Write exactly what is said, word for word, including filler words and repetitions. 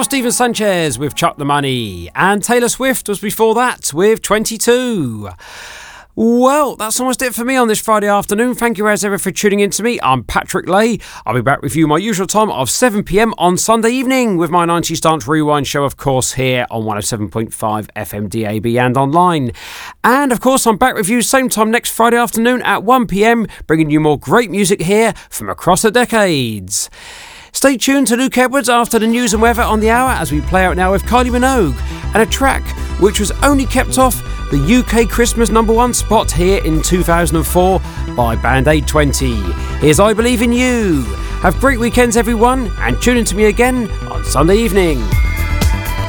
Steven Sanchez with Chuck the Money, and Taylor Swift was before that with twenty-two. Well, that's almost it for me on this Friday afternoon. Thank you as ever for tuning in to me. I'm Patrick Lay. I'll be back with you my usual time of seven p.m. on Sunday evening with my nineties Dance Rewind show, of course, here on one oh seven point five F M D A B and online. And, of course, I'm back with you same time next Friday afternoon at one p.m, bringing you more great music here from across the decades. Stay tuned to Luke Edwards after the news and weather on the hour as we play out now with Kylie Minogue and a track which was only kept off the U K Christmas number one spot here in two thousand four by Band Aid twenty. Here's I Believe in You. Have great weekends, everyone, and tune in to me again on Sunday evening.